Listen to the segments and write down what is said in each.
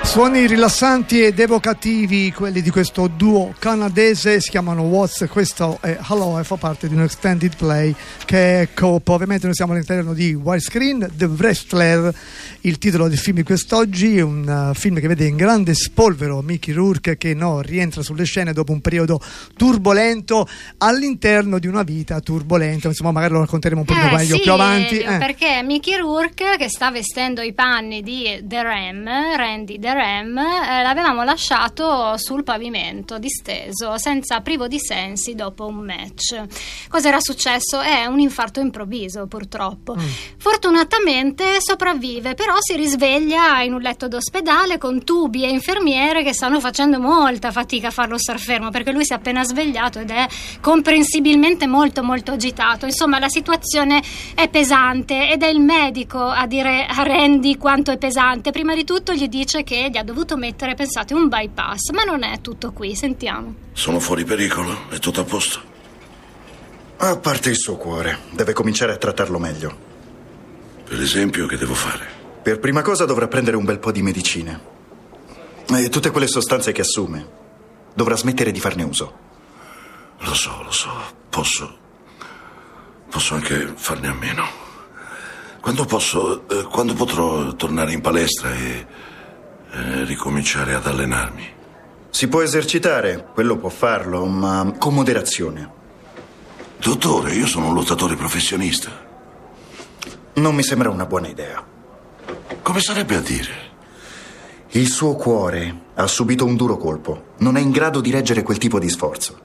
Suoni rilassanti ed evocativi, quelli di questo duo canadese, si chiamano Watts, questo è Hello e fa parte di un extended play che è Coop. Ovviamente noi siamo all'interno di Widescreen, The Wrestler, il titolo del film di quest'oggi, un film che vede in grande spolvero Mickey Rourke che rientra sulle scene dopo un periodo turbolento all'interno di una vita turbolenta, insomma magari lo racconteremo un po' meglio più avanti. Perché Mickey Rourke, che sta vestendo i panni di Randy The Ram, l'avevamo lasciato sul pavimento disteso, privo di sensi dopo un match. Cos'era successo? È un infarto improvviso, purtroppo. Fortunatamente sopravvive, però si risveglia in un letto d'ospedale con tubi e infermiere che stanno facendo molta fatica a farlo star fermo, perché lui si è appena svegliato ed è comprensibilmente molto molto agitato. Insomma, la situazione è pesante ed è il medico a dire a Randy quanto è pesante. Prima di tutto gli dice che gli ha dovuto mettere, pensate, un bypass, ma non è tutto qui, sentiamo. Sono fuori pericolo? È tutto a posto? A parte il suo cuore, deve cominciare a trattarlo meglio. Per esempio, che devo fare? Per prima cosa dovrà prendere un bel po' di medicine e tutte quelle sostanze che assume. Dovrà smettere di farne uso. Lo so. Posso anche farne a meno. Quando potrò tornare in palestra e ricominciare ad allenarmi? Si può esercitare, quello può farlo, ma con moderazione. Dottore, io sono un lottatore professionista. Non mi sembra una buona idea. Come sarebbe a dire? Il suo cuore ha subito un duro colpo. Non è in grado di reggere quel tipo di sforzo.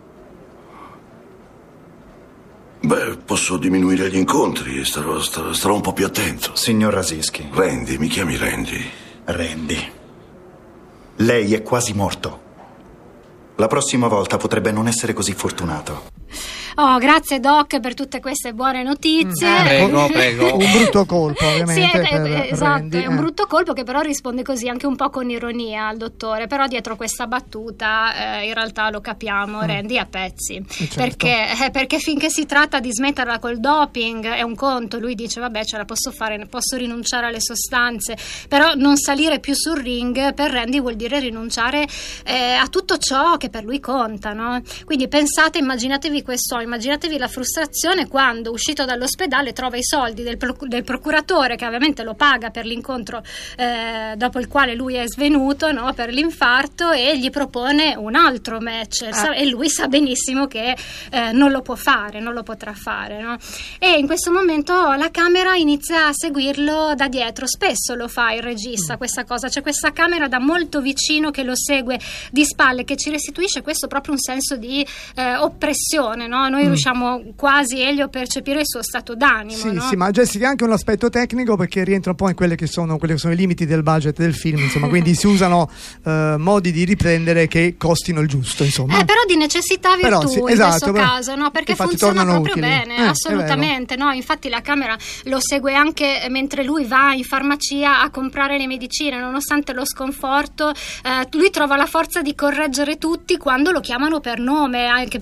Beh, posso diminuire gli incontri e starò un po' più attento. Signor Rasinski. Randy, mi chiami Randy? Randy. Lei è quasi morto. La prossima volta potrebbe non essere così fortunato. Oh, grazie Doc per tutte queste buone notizie. Prego. Un brutto colpo, ovviamente. Esatto, Randy, è un brutto colpo che però risponde così anche un po' con ironia al dottore, però dietro questa battuta in realtà lo capiamo, Randy a pezzi. Certo. Perché finché si tratta di smetterla col doping è un conto, lui dice vabbè, ce la posso fare, posso rinunciare alle sostanze, però non salire più sul ring per Randy vuol dire rinunciare a tutto ciò che per lui conta, no? Quindi pensate, immaginatevi la frustrazione quando, uscito dall'ospedale, trova i soldi del procuratore, che ovviamente lo paga per l'incontro dopo il quale lui è svenuto, no, per l'infarto, e gli propone un altro match e lui sa benissimo che non lo potrà fare, no? E in questo momento la camera inizia a seguirlo da dietro. Spesso lo fa il regista questa cosa, c'è questa camera da molto vicino che lo segue di spalle, che ci restituisce questo proprio un senso di oppressione, no? Noi riusciamo quasi a percepire il suo stato d'animo. Sì, no? sì, ma Jessica, anche un aspetto tecnico, perché rientra un po' in quelli che sono i limiti del budget del film, insomma, quindi si usano modi di riprendere che costino il giusto, insomma. Però di necessità virtù in questo caso, no? Perché funziona proprio utili. bene, assolutamente, no? Infatti la camera lo segue anche mentre lui va in farmacia a comprare le medicine, nonostante lo sconforto, lui trova la forza di correggere tutti quando lo chiamano per nome, anche